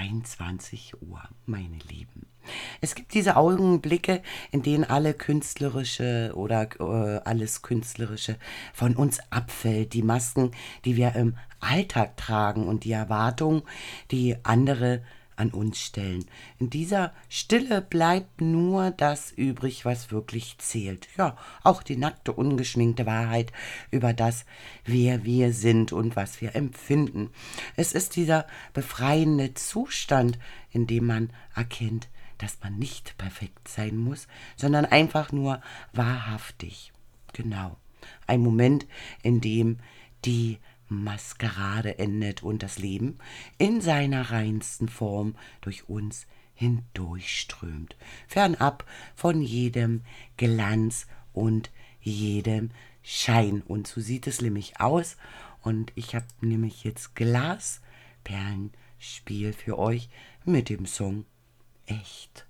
23 Uhr, meine Lieben. Es gibt diese Augenblicke, in denen alle künstlerische oder alles Künstlerische von uns abfällt. Die Masken, die wir im Alltag tragen und die Erwartungen, die andere an uns stellen. In dieser Stille bleibt nur das übrig, was wirklich zählt. Ja, auch die nackte, ungeschminkte Wahrheit über das, wer wir sind und was wir empfinden. Es ist dieser befreiende Zustand, in dem man erkennt, dass man nicht perfekt sein muss, sondern einfach nur wahrhaftig. Genau. Ein Moment, in dem die Maskerade endet und das Leben in seiner reinsten Form durch uns hindurchströmt, fernab von jedem Glanz und jedem Schein. Und so sieht es nämlich aus. Und ich habe nämlich jetzt Glasperlenspiel für euch mit dem Song Echt.